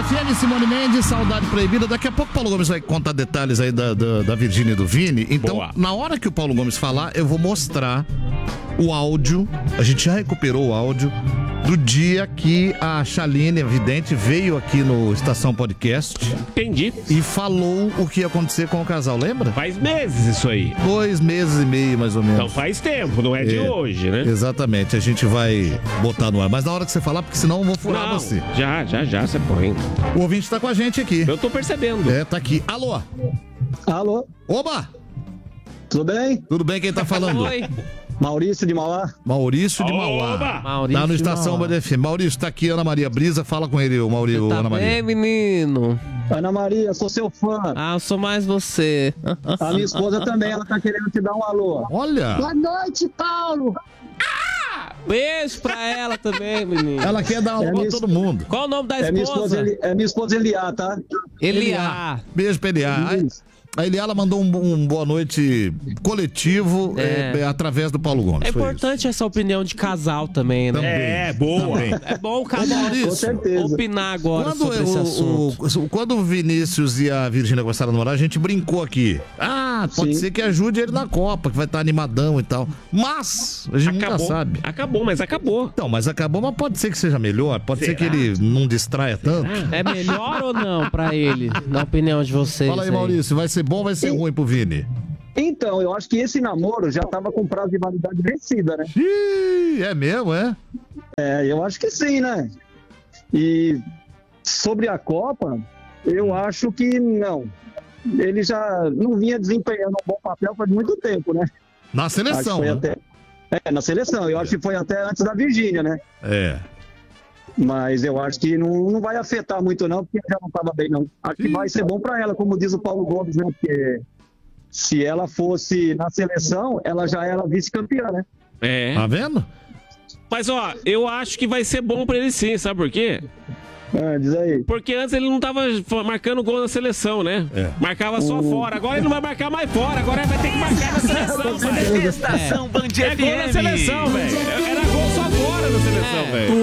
FM, Simone Mendes, Saudade Proibida. Daqui a pouco o Paulo Gomes vai contar detalhes aí da Virgínia e do Vini. Então, boa. Na hora que o Paulo Gomes falar, eu vou mostrar o áudio. A gente já recuperou o áudio do dia que a Chaline, a vidente, veio aqui no Estação Podcast. Entendi. E falou o que ia acontecer com o casal, lembra? Faz meses isso aí. 2 meses e meio, mais ou menos. Então faz tempo, não é de hoje, né? Exatamente, a gente vai botar no ar. Mas na hora que você falar, porque senão eu vou furar você. Já, você põe. O ouvinte tá com a gente aqui. Eu tô percebendo. Tá aqui. Alô? Alô? Oba! Tudo bem? Tudo bem, quem tá falando? Oi. Maurício de Mauá. Maurício de Mauá. Tá no Estação BDF. Maurício, tá aqui Ana Maria Brisa. Fala com ele, o Maurício. Tá Ana Maria. bem, menino? Ana Maria, sou seu fã. Eu sou mais você. A minha esposa também, ela tá querendo te dar um alô. Olha. Boa noite, Paulo. Beijo pra ela também, menino. Ela quer dar um alô pra todo mundo. Qual o nome da esposa? Minha esposa Eliá, tá? Eliá. Beijo pra Eliá. A Eliala mandou um boa noite coletivo através do Paulo Gomes. É importante essa opinião de casal também, né? Também. Boa. Também. É bom o casal com certeza opinar agora sobre esse assunto. Quando o Vinícius e a Virgínia começaram a namorar, a gente brincou aqui. Pode ser que ajude ele na Copa, que vai estar animadão e tal. Mas, a gente nunca sabe. Acabou. Então, mas pode ser que seja melhor. Pode ser que ele não distraia tanto. É melhor ou não pra ele, na opinião de vocês? Fala aí, Maurício, vai ser bom ou vai ser ruim pro Vini? Então, eu acho que esse namoro já tava com prazo de validade vencida, né? É mesmo, é? Eu acho que sim, né? E sobre a Copa, eu acho que não. Ele já não vinha desempenhando um bom papel faz muito tempo, né? Na seleção, né? Na seleção. Eu acho que foi até antes da Virgínia, né? Mas eu acho que não vai afetar muito não, porque já não estava bem não. Acho que vai ser bom para ela, como diz o Paulo Gomes, né? Porque se ela fosse na seleção, ela já era vice-campeã, né? Tá vendo? Mas eu acho que vai ser bom pra ele sim, sabe por quê? Diz aí. Porque antes ele não tava marcando gol na seleção, né? Marcava só fora. Agora ele não vai marcar mais fora. Agora ele vai ter que marcar na seleção, velho. Estação Band FM. É gol na seleção, velho. Era gol só fora na seleção, velho.